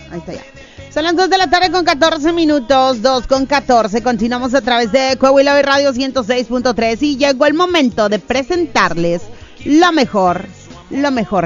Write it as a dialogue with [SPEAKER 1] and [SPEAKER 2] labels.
[SPEAKER 1] Ahí está ya. Son las 2 de la tarde con 14 minutos, 2 con 14. Continuamos a través de Coahuila Radio 106.3 y llegó el momento de presentarles lo mejor